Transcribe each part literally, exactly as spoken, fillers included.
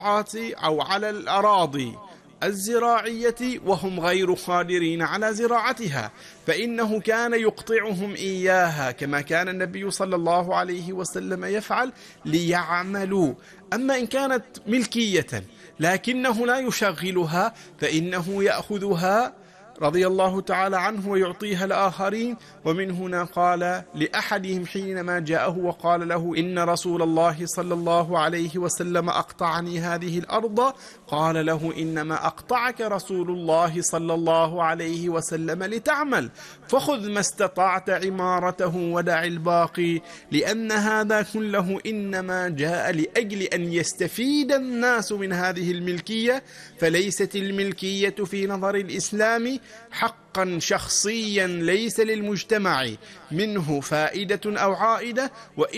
أو على الأراضي الزراعية وهم غير قادرين على زراعتها، فإنه كان يقطعهم إياها كما كان النبي صلى الله عليه وسلم يفعل ليعملوا. أما إن كانت ملكية لكنه لا يشغلها فإنه يأخذها رضي الله تعالى عنه ويعطيها الآخرين. ومن هنا قال لأحدهم حينما جاءه وقال له إن رسول الله صلى الله عليه وسلم أقطعني هذه الأرض، قال له إنما أقطعك رسول الله صلى الله عليه وسلم لتعمل، فخذ ما استطعت عمارته ودع الباقي، لأن هذا كله إنما جاء لأجل أن يستفيد الناس من هذه الملكية، فليست الملكية في نظر الإسلام حقا شخصيا ليس للمجتمع منه فائدة أو عائدة،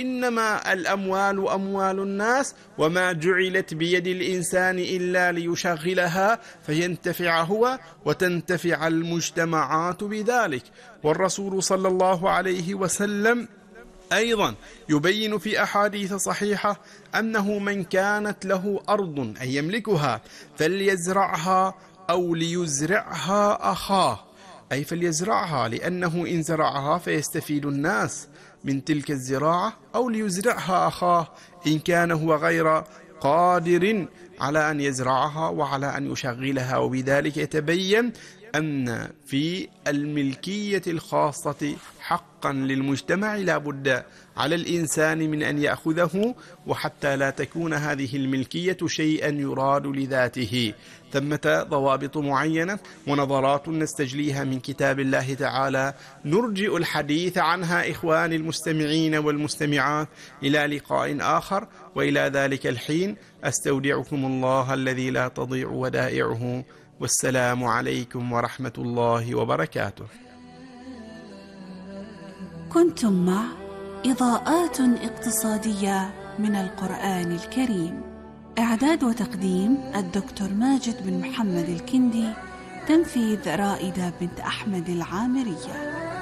وإنما الأموال أموال الناس، وما جعلت بيد الإنسان إلا ليشغلها فينتفع هو وتنتفع المجتمعات بذلك. والرسول صلى الله عليه وسلم أيضا يبين في أحاديث صحيحة أنه من كانت له أرض أي يملكها فليزرعها أو ليزرعها أخاه، أي فليزرعها لأنه إن زرعها فيستفيد الناس من تلك الزراعة، أو ليزرعها أخاه إن كان هو غير قادر على أن يزرعها وعلى أن يشغلها. وبذلك يتبين أن في الملكية الخاصة حقا للمجتمع لا بد على الإنسان من أن يأخذه، وحتى لا تكون هذه الملكية شيئا يراد لذاته ثمة ضوابط معينة ونظرات نستجليها من كتاب الله تعالى نرجئ الحديث عنها إخواني المستمعين والمستمعات إلى لقاء آخر، وإلى ذلك الحين أستودعكم الله الذي لا تضيع ودائعه، والسلام عليكم ورحمة الله وبركاته. كنتم مع إضاءات اقتصادية من القرآن الكريم، إعداد وتقديم الدكتور ماجد بن محمد الكندي، تنفيذ رائدة بنت أحمد العامرية.